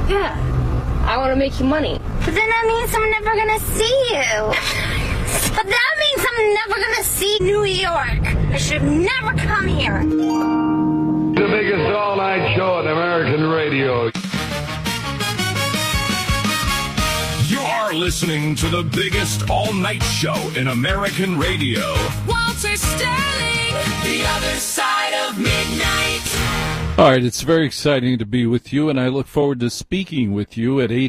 Yeah. I want to make you money. But then that means I'm never going to see you. But that means I'm never going to see New York. I should have never come here. The biggest all-night show on American radio. You're listening to the biggest all-night show in American radio. Walter Sterling, The Other Side of Midnight. All right, it's very exciting to be with you, and I look forward to speaking with you at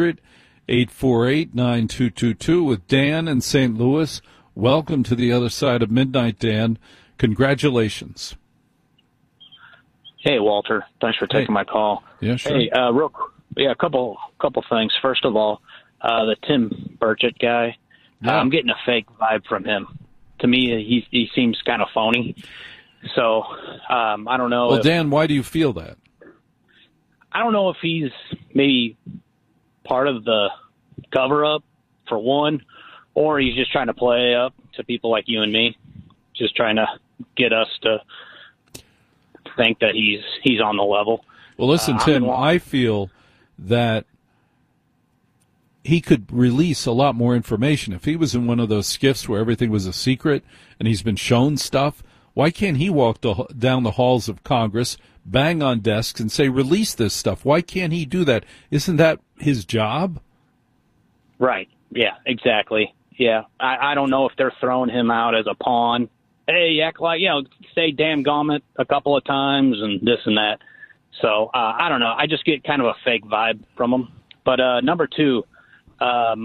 800-848-9222 with Dan in St. Louis. Welcome to The Other Side of Midnight, Dan. Congratulations. Hey, Walter. Thanks for taking my call. Yeah, sure. Hey, a couple things. First of all, the Tim Burchett guy, I'm getting a fake vibe from him. To me, he seems kind of phony. So I don't know. Well, Dan, why do you feel that? I don't know if he's maybe part of the cover-up, for one, or he's just trying to play up to people like you and me, just trying to get us to think that he's on the level. Well, listen, Tim, I feel that he could release a lot more information. If he was in one of those skiffs where everything was a secret and he's been shown stuff, why can't he walk down the halls of Congress, bang on desks, and say, release this stuff? Why can't he do that? Isn't that his job? Right. Yeah, exactly. Yeah. I don't know if they're throwing him out as a pawn. Hey, act like, say damn gummit a couple of times and this and that. So, I don't know. I just get kind of a fake vibe from him. But number two, I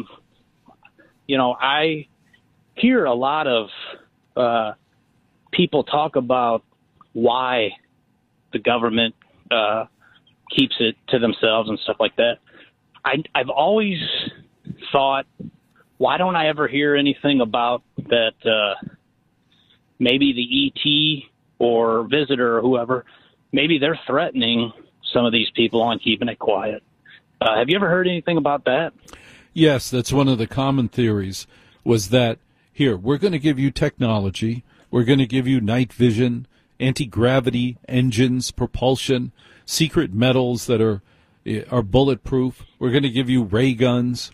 hear a lot of people talk about why the government keeps it to themselves and stuff like that. I've always thought, why don't I ever hear anything about that maybe the ET or visitor or whoever, maybe they're threatening some of these people on keeping it quiet. Have you ever heard anything about that? Yes, that's one of the common theories, was that, here, we're going to give you technology, we're going to give you night vision, anti-gravity engines, propulsion, secret metals that are bulletproof, we're going to give you ray guns,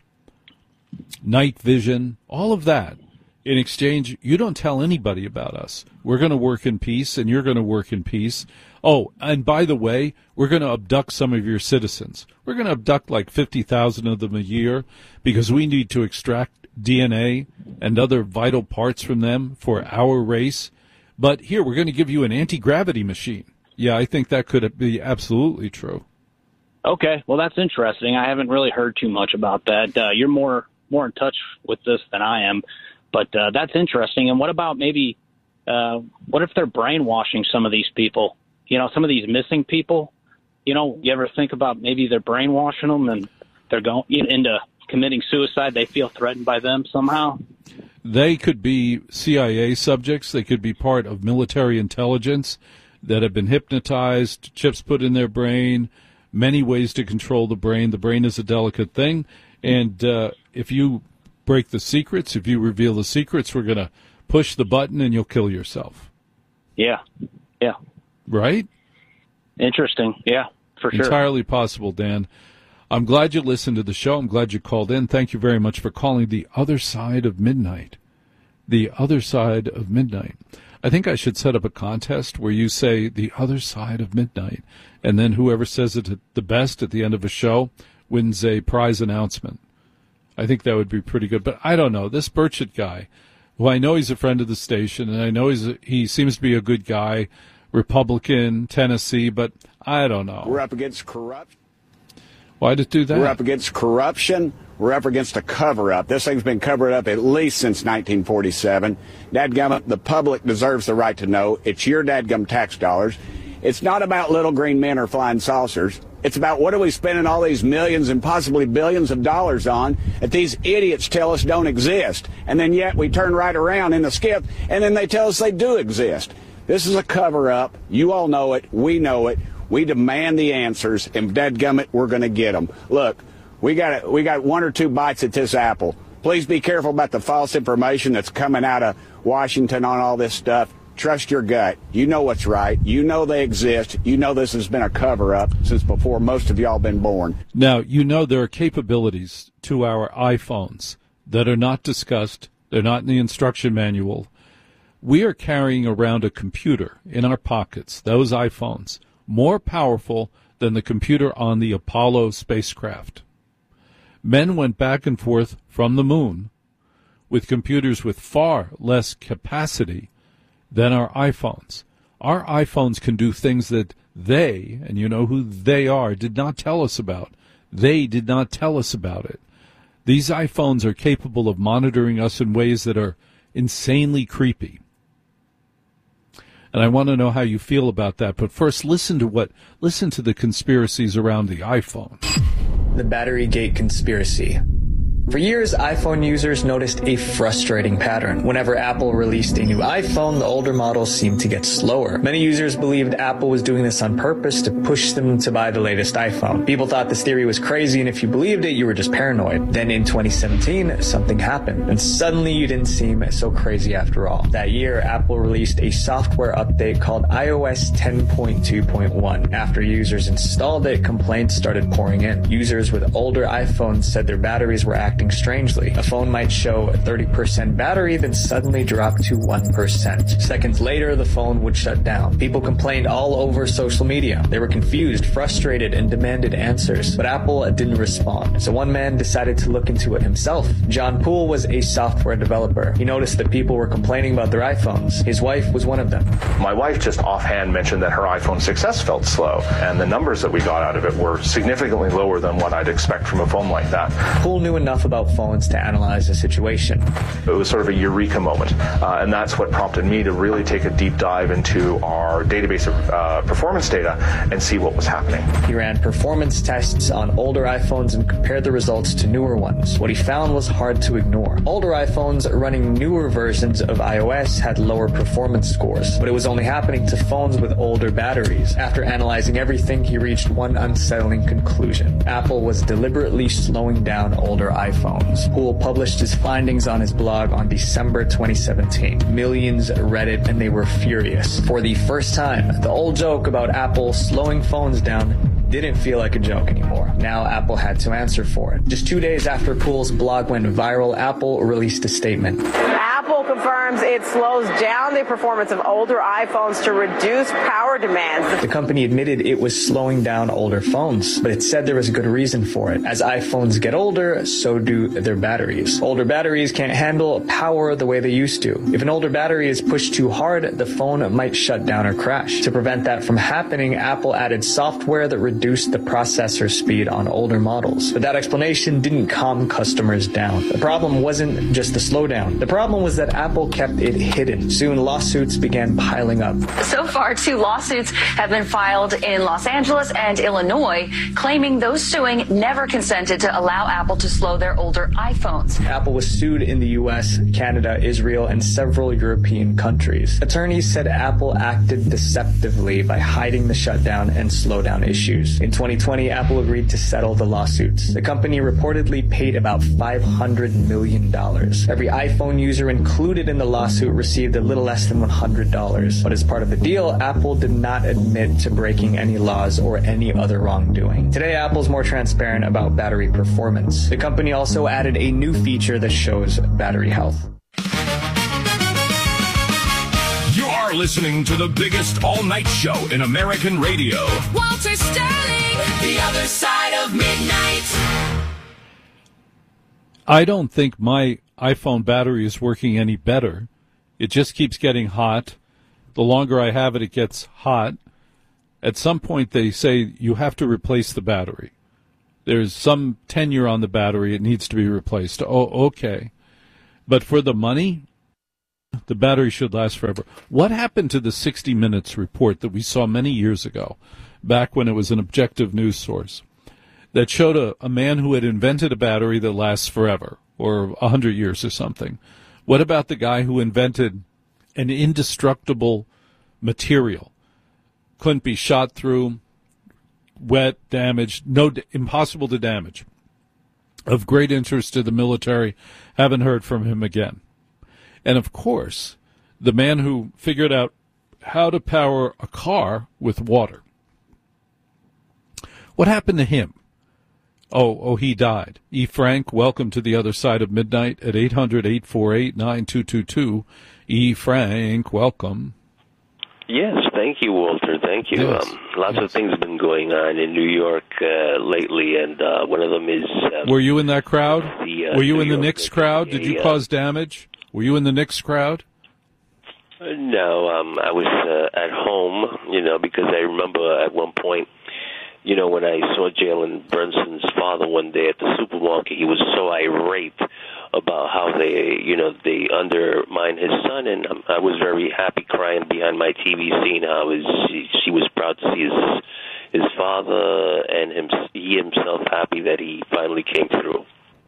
night vision, all of that. In exchange, you don't tell anybody about us. We're going to work in peace, and you're going to work in peace. Oh, and by the way, we're going to abduct some of your citizens. We're going to abduct like 50,000 of them a year because we need to extract DNA and other vital parts from them for our race. But here, we're going to give you an anti-gravity machine. Yeah, I think that could be absolutely true. Okay, well, that's interesting. I haven't really heard too much about that. You're more in touch with this than I am. But that's interesting. And what about maybe, what if they're brainwashing some of these people? Some of these missing people, you ever think about maybe they're brainwashing them and they're going into committing suicide? They feel threatened by them somehow. They could be CIA subjects. They could be part of military intelligence that have been hypnotized, chips put in their brain, many ways to control the brain. The brain is a delicate thing. And if you break the secrets, if you reveal the secrets, we're going to push the button and you'll kill yourself. Yeah. Right? Interesting. Yeah, for sure. Entirely possible, Dan. I'm glad you listened to the show. I'm glad you called in. Thank you very much for calling The Other Side of Midnight. The Other Side of Midnight. I think I should set up a contest where you say The Other Side of Midnight, and then whoever says it the best at the end of a show wins a prize announcement. I think that would be pretty good. But I don't know. This Burchett guy, who I know he's a friend of the station, and I know he seems to be a good guy, Republican, Tennessee, but I don't know. We're up against corruption. Why'd it do that? We're up against corruption. We're up against a cover-up. This thing's been covered up at least since 1947. Dadgummit, the public deserves the right to know. It's your dadgum tax dollars. It's not about little green men or flying saucers. It's about what are we spending all these millions and possibly billions of dollars on that these idiots tell us don't exist. And then yet we turn right around in the skiff and then they tell us they do exist. This is a cover-up. You all know it. We know it. We demand the answers, and dadgummit, we're going to get them. Look, we got one or two bites at this apple. Please be careful about the false information that's coming out of Washington on all this stuff. Trust your gut. You know what's right. You know they exist. You know this has been a cover-up since before most of y'all been born. Now, you know there are capabilities to our iPhones that are not discussed. They're not in the instruction manual. We are carrying around a computer in our pockets, those iPhones, more powerful than the computer on the Apollo spacecraft. Men went back and forth from the moon with computers with far less capacity than our iPhones. Our iPhones can do things that they, and you know who they are, did not tell us about. They did not tell us about it. These iPhones are capable of monitoring us in ways that are insanely creepy. And I want to know how you feel about that. But first, listen to the conspiracies around the iPhone. The Batterygate conspiracy. For years, iPhone users noticed a frustrating pattern. Whenever Apple released a new iPhone, the older models seemed to get slower. Many users believed Apple was doing this on purpose to push them to buy the latest iPhone. People thought this theory was crazy, and if you believed it, you were just paranoid. Then in 2017, something happened, and suddenly you didn't seem so crazy after all. That year, Apple released a software update called iOS 10.2.1. After users installed it, complaints started pouring in. Users with older iPhones said their batteries were acting strangely. A phone might show a 30% battery, then suddenly drop to 1%. Seconds later, the phone would shut down. People complained all over social media. They were confused, frustrated, and demanded answers. But Apple didn't respond. So one man decided to look into it himself. John Poole was a software developer. He noticed that people were complaining about their iPhones. His wife was one of them. My wife just offhand mentioned that her iPhone 6S felt slow, and the numbers that we got out of it were significantly lower than what I'd expect from a phone like that. Poole knew enough about phones to analyze the situation. It was sort of a eureka moment, and that's what prompted me to really take a deep dive into our database of performance data and see what was happening. He ran performance tests on older iPhones and compared the results to newer ones. What he found was hard to ignore. Older iPhones running newer versions of iOS had lower performance scores, but it was only happening to phones with older batteries. After analyzing everything, he reached one unsettling conclusion. Apple was deliberately slowing down older iPhones. Poole published his findings on his blog on December 2017. Millions read it and they were furious. For the first time, the old joke about Apple slowing phones down didn't feel like a joke anymore. Now Apple had to answer for it. Just 2 days after Poole's blog went viral, Apple released a statement. Apple confirms it slows down the performance of older iPhones to reduce power demands. The company admitted it was slowing down older phones, but it said there was a good reason for it. As iPhones get older, so do their batteries. Older batteries can't handle power the way they used to. If an older battery is pushed too hard, the phone might shut down or crash. To prevent that from happening, Apple added software that reduced the processor speed on older models. But that explanation didn't calm customers down. The problem wasn't just the slowdown. The problem was that Apple kept it hidden. Soon lawsuits began piling up. So far, 2 lawsuits have been filed in Los Angeles and Illinois, claiming those suing never consented to allow Apple to slow their older iPhones. Apple was sued in the U.S., Canada, Israel, and several European countries. Attorneys said Apple acted deceptively by hiding the shutdown and slowdown issues. In 2020, Apple agreed to settle the lawsuits. The company reportedly paid about $500 million. Every iPhone user included in the lawsuit received a little less than $100. But as part of the deal, Apple did not admit to breaking any laws or any other wrongdoing. Today, Apple's more transparent about battery performance. The company also added a new feature that shows battery health. You're listening to the biggest all-night show in American radio. Walter Sterling, The Other Side of Midnight. I don't think my iPhone battery is working any better. It just keeps getting hot. The longer I have it, it gets hot. At some point, they say you have to replace the battery. There's some tenure on the battery. It needs to be replaced. Oh, okay. But for the money, the battery should last forever. What happened to the 60 Minutes report that we saw many years ago, back when it was an objective news source, that showed a man who had invented a battery that lasts forever, or 100 years or something? What about the guy who invented an indestructible material? Couldn't be shot through, wet, damaged, impossible to damage. Of great interest to the military, haven't heard from him again. And of course, the man who figured out how to power a car with water. What happened to him? Oh, he died. E. Frank, welcome to the other side of midnight at 800-848-9222. E. Frank, welcome. Yes, thank you, Walter. Thank you. Yes. Lots of things have been going on in New York lately, and one of them is... Were you in that crowd? Were you in the Knicks crowd? Did you cause damage? Were you in the Knicks crowd? No, I was at home, because I remember at one point, when I saw Jalen Brunson's father one day at the supermarket, he was so irate about how they undermine his son, and I was very happy crying behind my TV, seeing how she was proud to see his father and he himself happy that he finally came through.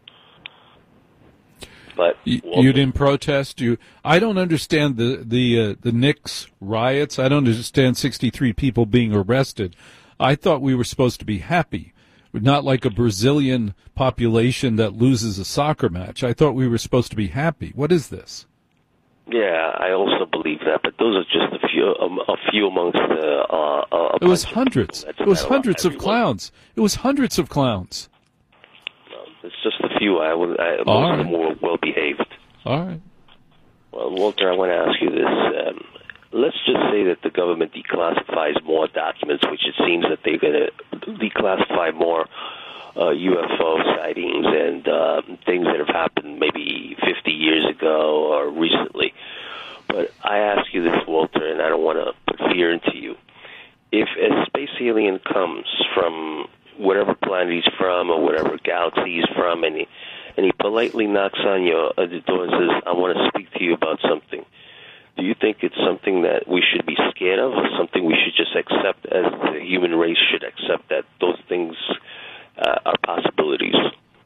But you didn't protest. I don't understand the Knicks riots. I don't understand 63 people being arrested. I thought we were supposed to be happy, not like a Brazilian population that loses a soccer match. I thought we were supposed to be happy. What is this? Yeah, I also believe that, but those are just a few amongst the. It was hundreds. It was hundreds of clowns. It was hundreds of clowns. It's just a few. Most of them were well behaved. All right. Well, Walter, I want to ask you this. Let's just say that the government declassifies more documents, which it seems that they're going to declassify more UFO sightings and things that have happened maybe 50 years ago or recently. But I ask you this, Walter, and I don't want to put fear into you. If a space alien comes from whatever planet he's from or whatever galaxy he's from, and he politely knocks on the door and says, I want to speak to you about something, do you think it's something that we should be scared of, or something we should just accept as the human race should accept that those things are possibilities?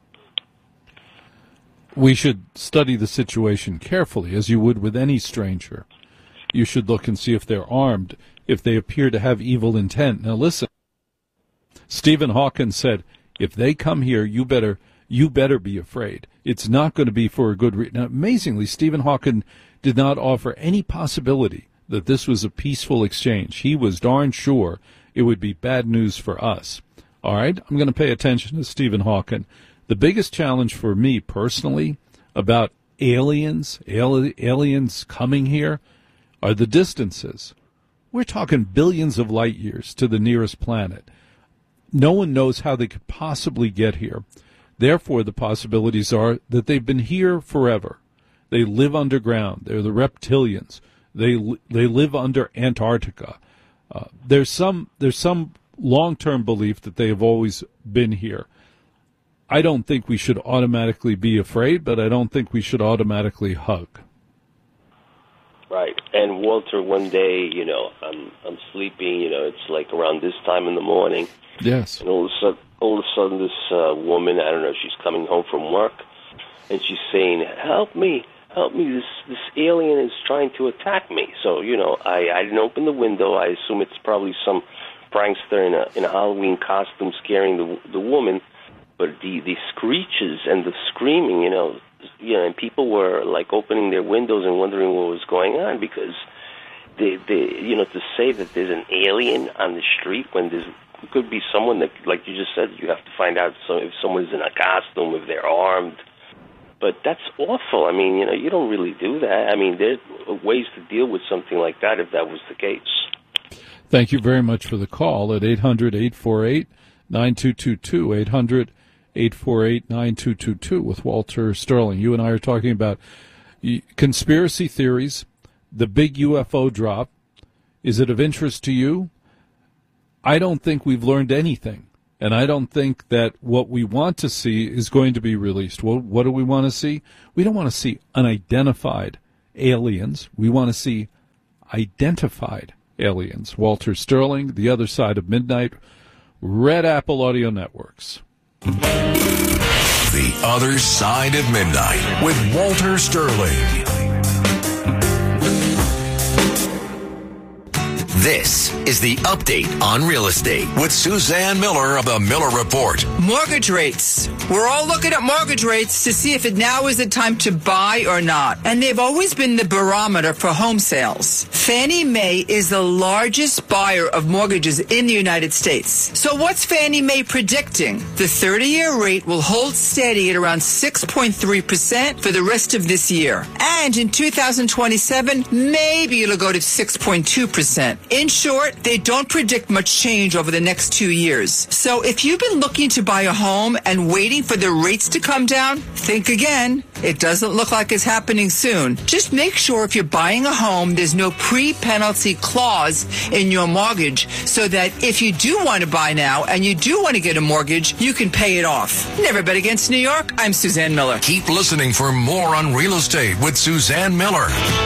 We should study the situation carefully, as you would with any stranger. You should look and see if they're armed, if they appear to have evil intent. Now listen, Stephen Hawking said, if they come here, you better be afraid. It's not going to be for a good reason. Now, amazingly, Stephen Hawking did not offer any possibility that this was a peaceful exchange. He was darn sure it would be bad news for us. All right, I'm going to pay attention to Stephen Hawking. The biggest challenge for me personally about aliens coming here are the distances. We're talking billions of light years to the nearest planet. No one knows how they could possibly get here. Therefore, the possibilities are that they've been here forever. They live underground. They're the reptilians. They live under Antarctica. There's some long-term belief that they have always been here. I don't think we should automatically be afraid, but I don't think we should automatically hug. Right. And Walter, one day, I'm sleeping. It's like around this time in the morning. Yes. And all of a sudden, this woman, I don't know, she's coming home from work, and she's saying, "Help me! Help me! This alien is trying to attack me." So, I didn't open the window. I assume it's probably some prankster in a Halloween costume scaring the woman. But the screeches and the screaming, and people were like opening their windows and wondering what was going on, because they to say that there's an alien on the street when there could be someone that, like you just said, you have to find out if someone's in a costume, if they're armed. But that's awful. I mean, you don't really do that. I mean, there's ways to deal with something like that if that was the case. Thank you very much for the call at 800-848-9222, 800-848-9222 with Walter Sterling. You and I are talking about conspiracy theories, the big UFO drop. Is it of interest to you? I don't think we've learned anything, and I don't think that what we want to see is going to be released. Well, what do we want to see? We don't want to see unidentified aliens. We want to see identified aliens. Walter Sterling, The Other Side of Midnight, Red Apple Audio Networks. The Other Side of Midnight with Walter This is the Update on Real Estate with Suzanne Miller of the Miller Report. Mortgage rates. We're all looking at mortgage rates to see if it now is the time to buy or not. And they've always been the barometer for home sales. Fannie Mae is the largest buyer of mortgages in the United States. So what's Fannie Mae predicting? The 30-year rate will hold steady at around 6.3% for the rest of this year. And in 2027, maybe it'll go to 6.2%. In short, they don't predict much change over the next 2 years. So if you've been looking to buy a home and waiting for the rates to come down, think again. It doesn't look like it's happening soon. Just make sure if you're buying a home, there's no pre-penalty clause in your mortgage so that if you do want to buy now and you do want to get a mortgage, you can pay it off. Never bet against New York. I'm Suzanne Miller. Keep listening for more on real estate with Suzanne Miller.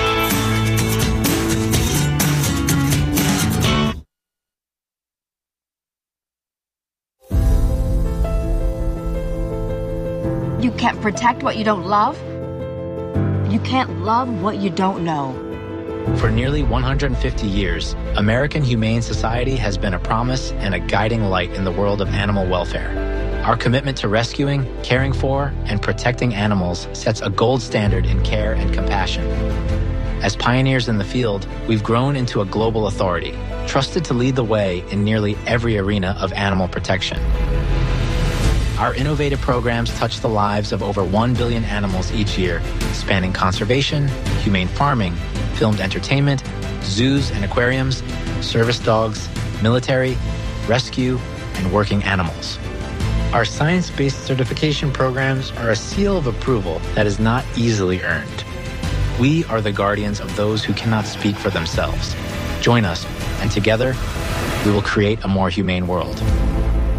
You can't protect what you don't love. You can't love what you don't know. For nearly 150 years, American Humane Society has been a promise and a guiding light in the world of animal welfare. Our commitment to rescuing, caring for, and protecting animals sets a gold standard in care and compassion. As pioneers in the field, we've grown into a global authority, trusted to lead the way in nearly every arena of animal protection. Our innovative programs touch the lives of over 1 billion animals each year, spanning conservation, humane farming, filmed entertainment, zoos and aquariums, service dogs, military, rescue, and working animals. Our science-based certification programs are a seal of approval that is not easily earned. We are the guardians of those who cannot speak for themselves. Join us, and together, we will create a more humane world.